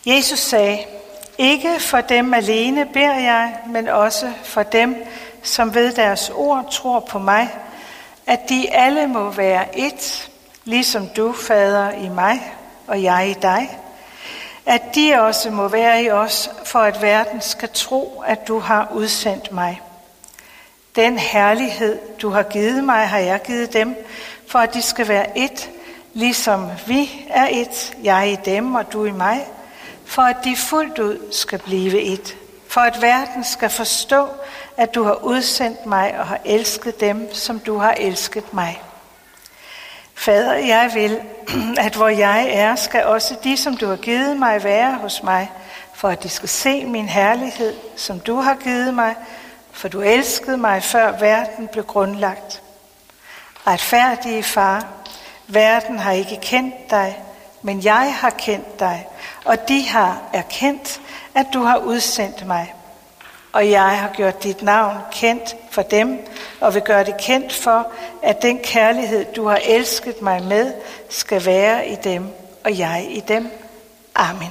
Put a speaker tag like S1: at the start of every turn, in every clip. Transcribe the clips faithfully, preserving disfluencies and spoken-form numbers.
S1: Jesus sagde, ikke for dem alene beder jeg, men også for dem, som ved deres ord tror på mig, at de alle må være ét, ligesom du, Fader, i mig og jeg i dig. At de også må være i os, for at verden skal tro, at du har udsendt mig. Den herlighed, du har givet mig, har jeg givet dem, for at de skal være ét, ligesom vi er ét, jeg i dem og du i mig, for at de fuldt ud skal blive ét. For at verden skal forstå, at du har udsendt mig og har elsket dem, som du har elsket mig. Fader, jeg vil, at hvor jeg er, skal også de, som du har givet mig, være hos mig, for at de skal se min herlighed, som du har givet mig, for du elskede mig, før verden blev grundlagt. Retfærdige far, verden har ikke kendt dig, men jeg har kendt dig, og de har erkendt, at du har udsendt mig. Og jeg har gjort dit navn kendt for dem, og vil gøre det kendt for, at den kærlighed, du har elsket mig med, skal være i dem, og jeg i dem. Amen.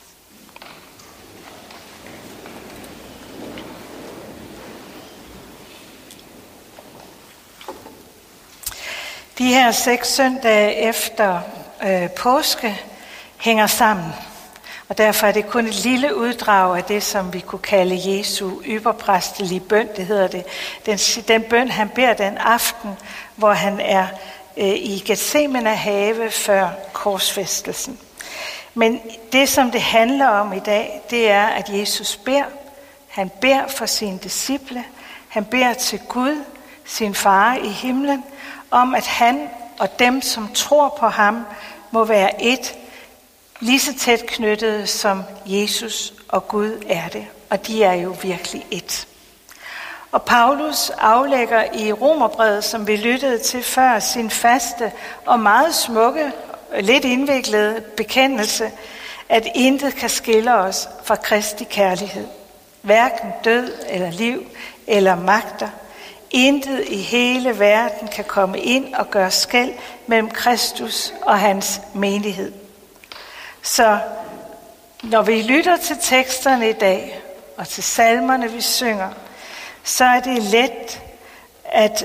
S1: De her seks søndage efter øh, påske hænger sammen. Og derfor er det kun et lille uddrag af det, som vi kunne kalde Jesu ypperpræstelige bøn, det hedder det. Den, den bøn, han beder den aften, hvor han er øh, i Getsemane have før korsfæstelsen. Men det, som det handler om i dag, det er, at Jesus beder. Han beder for sine disciple. Han beder til Gud, sin far i himlen, om at han og dem, som tror på ham, må være ét, lige så tæt knyttet som Jesus og Gud er det. Og de er jo virkelig ét. Og Paulus aflægger i Romerbrevet, som vi lyttede til før, sin faste og meget smukke, lidt indviklede bekendelse, at intet kan skille os fra Kristi kærlighed. Hverken død eller liv eller magter. Intet i hele verden kan komme ind og gøre skel mellem Kristus og hans menighed. Så når vi lytter til teksterne i dag, og til salmerne vi synger, så er det let at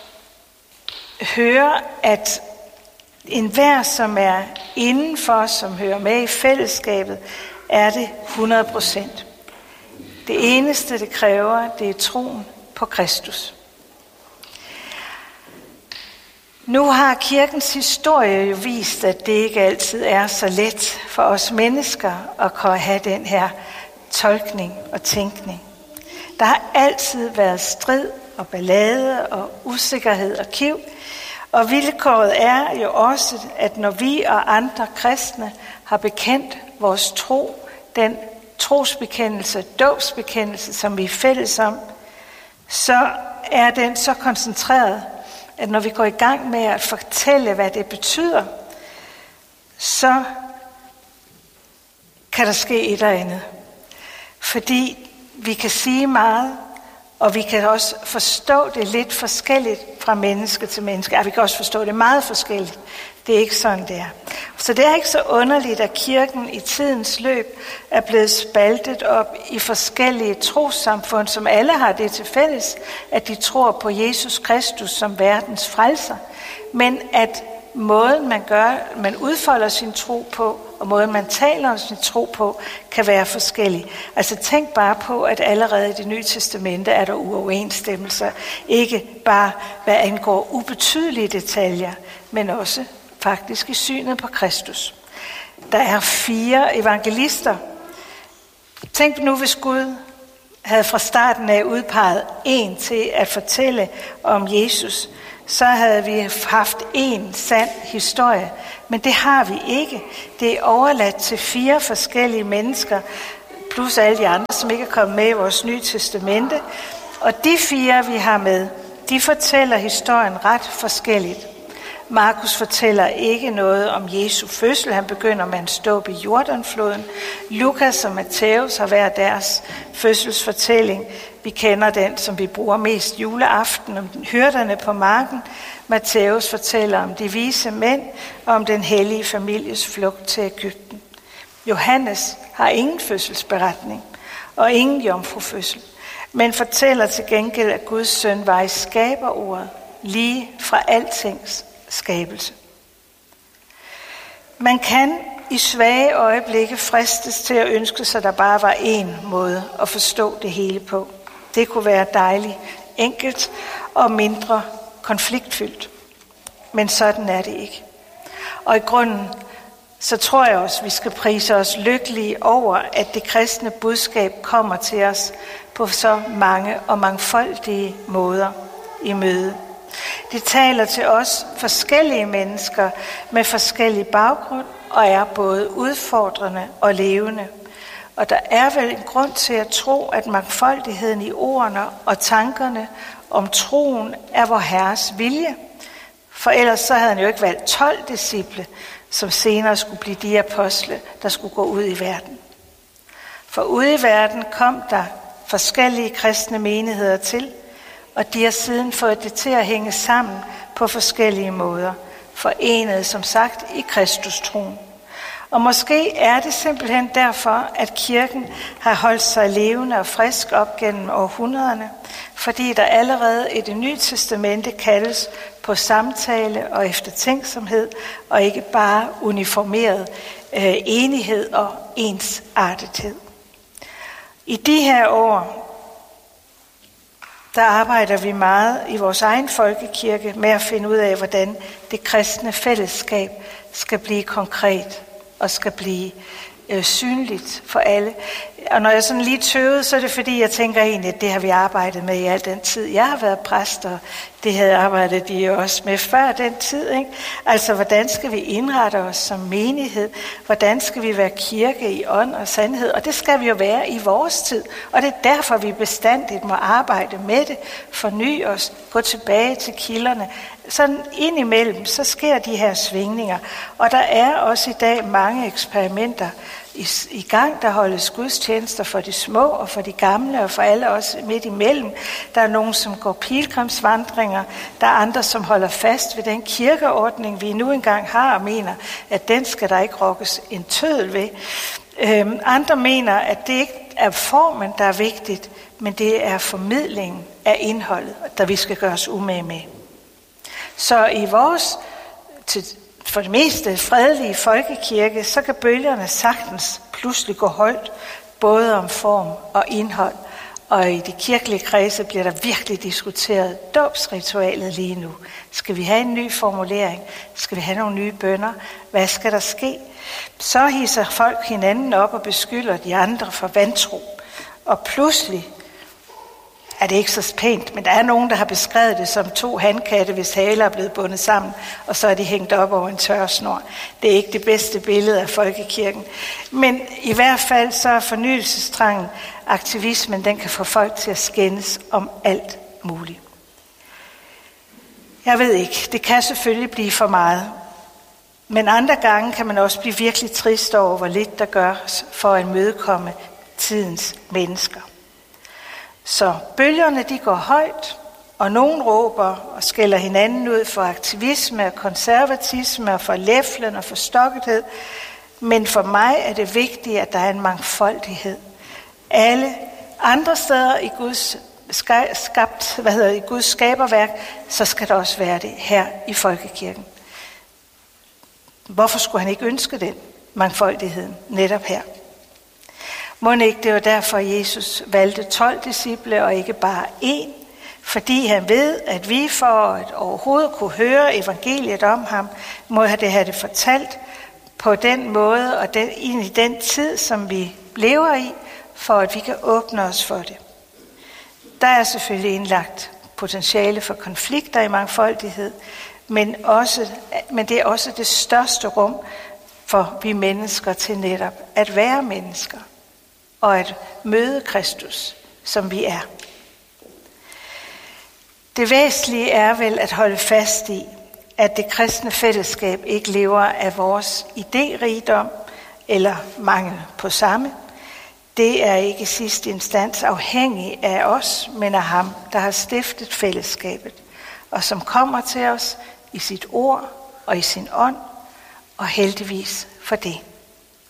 S1: høre, at enhver, som er indenfor, som hører med i fællesskabet, er det hundrede procent. Det eneste, det kræver, det er troen på Kristus. Nu har kirkens historie jo vist, at det ikke altid er så let for os mennesker at kunne have den her tolkning og tænkning. Der har altid været strid og ballade og usikkerhed og kiv, og vilkåret er jo også, at når vi og andre kristne har bekendt vores tro, den trosbekendelse, dåbsbekendelse, som vi er fælles om, så er den så koncentreret, at når vi går i gang med at fortælle, hvad det betyder, så kan der ske et eller andet. Fordi vi kan sige meget, og vi kan også forstå det lidt forskelligt fra menneske til menneske. Ja, vi kan også forstå det meget forskelligt. Det er ikke sådan, det er. Så det er ikke så underligt, at kirken i tidens løb er blevet spaltet op i forskellige trossamfund, som alle har det til fælles, at de tror på Jesus Kristus som verdens frelser. Men at måden, man gør, man udfolder sin tro på, og måden, man taler om sin tro på, kan være forskellig. Altså tænk bare på, at allerede i Det Nye Testamente er der uoverensstemmelser. Ikke bare hvad angår ubetydelige detaljer, men også faktisk i synet på Kristus. Der er fire evangelister. Tænk nu, hvis Gud havde fra starten af udpeget en til at fortælle om Jesus, så havde vi haft en sand historie. Men det har vi ikke. Det er overladt til fire forskellige mennesker, plus alle de andre, som ikke er kommet med i vores Nye Testamente. Og de fire, vi har med, de fortæller historien ret forskelligt. Markus fortæller ikke noget om Jesu fødsel. Han begynder med en ståb i Jordanfloden. Lukas og Matthæus har hver deres fødselsfortælling. Vi kender den, som vi bruger mest juleaften, om hyrderne på marken. Matthæus fortæller om de vise mænd og om den hellige families flugt til Egypten. Johannes har ingen fødselsberetning og ingen jomfrufødsel, men fortæller til gengæld, at Guds søn var i skaberordet lige fra altings skabelse. Man kan i svage øjeblikke fristes til at ønske sig, at der bare var én måde at forstå det hele på. Det kunne være dejligt, enkelt og mindre konfliktfyldt. Men sådan er det ikke. Og i grunden, så tror jeg også, at vi skal prise os lykkelige over, at det kristne budskab kommer til os på så mange og mangfoldige måder i møde. Det taler til os forskellige mennesker med forskellig baggrund og er både udfordrende og levende. Og der er vel en grund til at tro, at mangfoldigheden i ordene og tankerne om troen er vor Herres vilje. For ellers så havde han jo ikke valgt tolv disciple, som senere skulle blive de apostle, der skulle gå ud i verden. For ude i verden kom der forskellige kristne menigheder til, og de har siden fået det til at hænge sammen på forskellige måder, forenet som sagt i Kristustroen. Og måske er det simpelthen derfor, at kirken har holdt sig levende og frisk op gennem århundrederne, fordi der allerede i Det Nye Testamente kaldes på samtale og eftertænksomhed, og ikke bare uniformeret øh, enighed og ensartethed. I de her år, der arbejder vi meget i vores egen folkekirke med at finde ud af, hvordan det kristne fællesskab skal blive konkret og skal blive øh, synligt for alle. Og når jeg sådan lige tøvede, så er det fordi, jeg tænker egentlig, at det har vi arbejdet med i al den tid. Jeg har været præst, og det havde arbejdet de jo også med før den tid. Ikke? Altså, hvordan skal vi indrette os som menighed? Hvordan skal vi være kirke i ånd og sandhed? Og det skal vi jo være i vores tid. Og det er derfor, vi bestandigt må arbejde med det, forny os, gå tilbage til kilderne. Sådan indimellem, så sker de her svingninger. Og der er også i dag mange eksperimenter i, i gang, der holdes gudstjenester for de små og for de gamle og for alle os midt imellem. Der er nogen, som går pilgrimsvandringer. Der er andre, som holder fast ved den kirkeordning, vi nu engang har og mener, at den skal der ikke rokkes en tøddel ved. Øhm, andre mener, at det ikke er formen, der er vigtigt, men det er formidlingen af indholdet, der vi skal gøre os umage med. Så i vores, til, for det meste fredelige folkekirke, så kan bølgerne sagtens pludselig gå højt, både om form og indhold. Og i de kirkelige kredse bliver der virkelig diskuteret dåbsritualet lige nu. Skal vi have en ny formulering? Skal vi have nogle nye bønner? Hvad skal der ske? Så hisser folk hinanden op og beskylder de andre for vantro. Og pludselig er det ikke så pænt, men der er nogen, der har beskrevet det som to hankatte, hvis haler er blevet bundet sammen, og så er de hængt op over en tørresnor. Det er ikke det bedste billede af folkekirken. Men i hvert fald så er fornyelsestrangen, aktivismen, den kan få folk til at skændes om alt muligt. Jeg ved ikke, det kan selvfølgelig blive for meget. Men andre gange kan man også blive virkelig trist over, hvor lidt der gøres for at imødekomme tidens mennesker. Så bølgerne de går højt, og nogen råber og skælder hinanden ud for aktivisme og konservatisme og for læflen og for stokkethed. Men for mig er det vigtigt, at der er en mangfoldighed. Alle andre steder i Guds, skabt, hvad hedder det, i Guds skaberværk, så skal der også være det her i folkekirken. Hvorfor skulle han ikke ønske den mangfoldigheden netop her? Må ikke det var derfor, Jesus valgte tolv disciple og ikke bare én, fordi han ved, at vi for at overhovedet kunne høre evangeliet om ham, må det have det fortalt på den måde og den, ind i den tid, som vi lever i, for at vi kan åbne os for det. Der er selvfølgelig indlagt potentiale for konflikter i mangfoldighed, men, også, men det er også det største rum for vi mennesker til netop at være mennesker og at møde Kristus, som vi er. Det væsentlige er vel at holde fast i, at det kristne fællesskab ikke lever af vores idérigdom eller mangel på samme. Det er ikke i sidste instans afhængig af os, men af ham, der har stiftet fællesskabet, og som kommer til os i sit ord og i sin ånd, og heldigvis for det.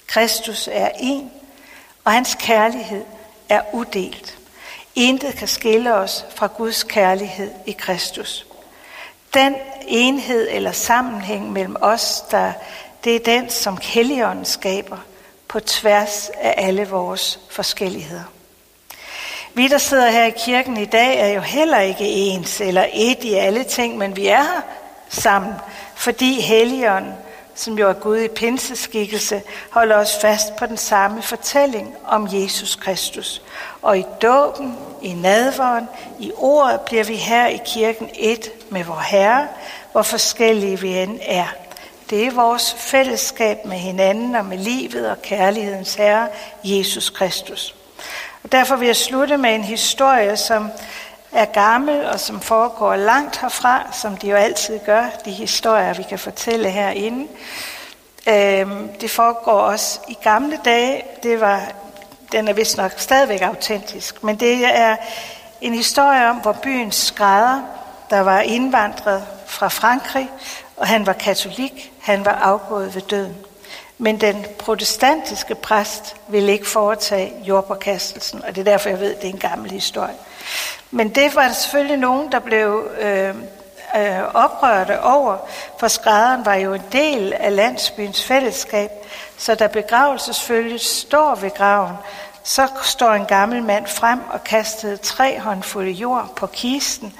S1: Kristus er en, og hans kærlighed er udelt. Intet kan skille os fra Guds kærlighed i Kristus. Den enhed eller sammenhæng mellem os, der, det er den, som Helligånden skaber på tværs af alle vores forskelligheder. Vi, der sidder her i kirken i dag, er jo heller ikke ens eller et i alle ting, men vi er her sammen, fordi Helligånden, som jo er Gud i pinseskikkelse, holder os fast på den samme fortælling om Jesus Kristus. Og i dåben, i nadveren, i ordet bliver vi her i kirken et med vor Herre, hvor forskellige vi end er. Det er vores fællesskab med hinanden og med livet og kærlighedens Herre, Jesus Kristus. Og derfor vil jeg slutte med en historie, som er gammel og som foregår langt herfra, som de jo altid gør, de historier, vi kan fortælle herinde. Det foregår også i gamle dage. Det var, den er vist nok stadigvæk autentisk, men det er en historie om, hvor byens skrædder, der var indvandret fra Frankrig, og han var katolik, han var afgået ved døden. Men den protestantiske præst ville ikke foretage jordpåkastelsen, og det er derfor, jeg ved, at det er en gammel historie. Men det var selvfølgelig nogen, der blev øh, øh, oprørte over, for skrædderen var jo en del af landsbyens fællesskab, så da begravelsesfølget står ved graven, så står en gammel mand frem og kastede tre håndfulde jord på kisten,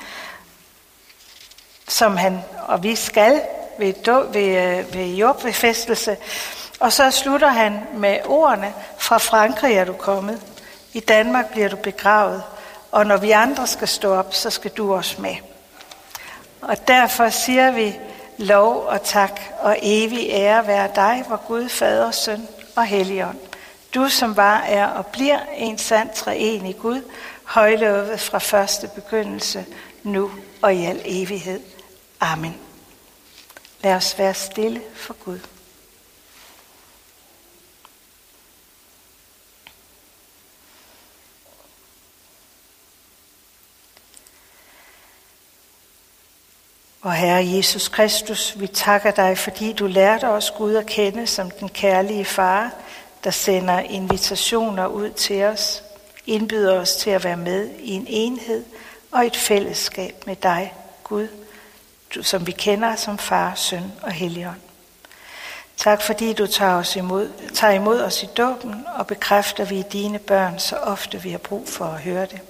S1: som han, og vi skal ved, ved, ved jordbefæstelse, og så slutter han med ordene: fra Frankrig er du kommet, i Danmark bliver du begravet, og når vi andre skal stå op, så skal du også med. Og derfor siger vi lov og tak og evig ære være dig, vor Gud, Fader, Søn og Helligånd. Du som var, er og bliver en sand treenig Gud, højlovet fra første begyndelse, nu og i al evighed. Amen. Lad os være stille for Gud. Og Herre Jesus Kristus, vi takker dig, fordi du lærte os Gud at kende som den kærlige far, der sender invitationer ud til os, indbyder os til at være med i en enhed og et fællesskab med dig, Gud, du, som vi kender som far, søn og helligånd. Tak fordi du tager, os imod, tager imod os i dåben og bekræfter, vi er dine børn, så ofte vi har brug for at høre det.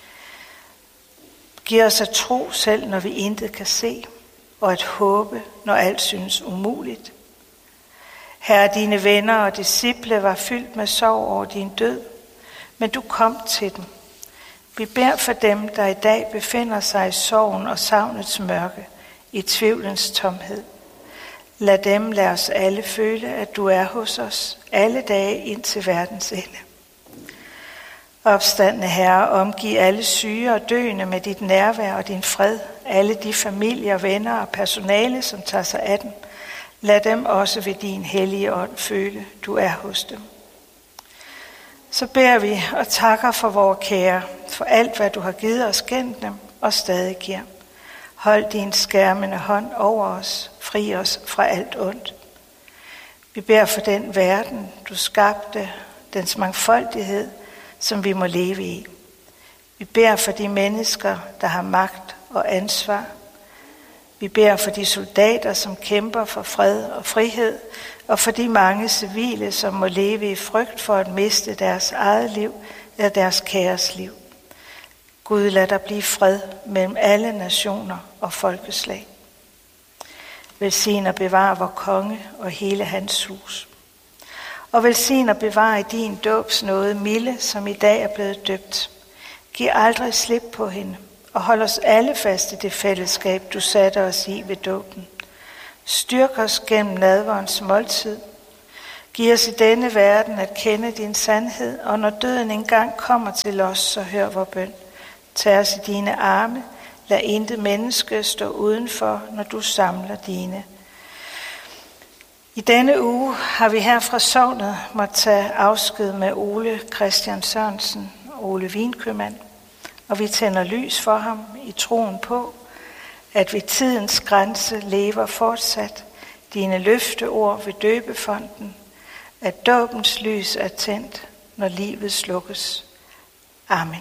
S1: Giv os at tro selv, når vi intet kan se, og at håbe, når alt synes umuligt. Herre, dine venner og disciple var fyldt med sorg over din død, men du kom til dem. Vi beder for dem, der i dag befinder sig i sorgen og savnets mørke, i tvivlens tomhed. Lad dem lade os alle føle, at du er hos os alle dage ind til verdens ende. Opstandne Herre, omgiv alle syge og døende med dit nærvær og din fred, alle de familier, venner og personale, som tager sig af dem. Lad dem også ved din hellige ånd føle, du er hos dem. Så beder vi og takker for vores kære, for alt, hvad du har givet os gennem dem og stadig giver. Hold din skærmende hånd over os, fri os fra alt ondt. Vi beder for den verden, du skabte, dens mangfoldighed, som vi må leve i. Vi beder for de mennesker, der har magt og ansvar. Vi beder for de soldater, som kæmper for fred og frihed, og for de mange civile, som må leve i frygt for at miste deres eget liv eller deres kæres liv. Gud, lad der blive fred mellem alle nationer og folkeslag. Velsign og bevare vor konge og hele hans hus. Og velsign og bevare i din dåbsnåde Mille, som i dag er blevet døbt. Giv aldrig slip på hende, og hold os alle fast i det fællesskab, du satte os i ved dåben. Styrk os gennem nadverens måltid. Giv os i denne verden at kende din sandhed, og når døden engang kommer til os, så hør vor bøn. Tag os i dine arme, lad intet menneske stå udenfor, når du samler dine. I denne uge har vi her fra sognet måtte tage afsked med Ole Christian Sørensen, Ole Vinkøbmand, og vi tænder lys for ham i troen på, at ved tidens grænse lever fortsat dine løfteord ved døbefonden, at dåbens lys er tændt, når livet slukkes. Amen.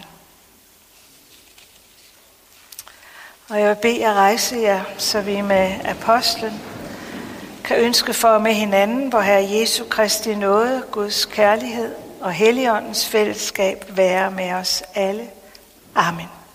S1: Og jeg vil bede jer rejse jer, så vi med apostlen kan ønske for med hinanden, hvor Herre Jesu Kristi nåde, Guds kærlighed og Helligåndens fællesskab være med os alle. Amen.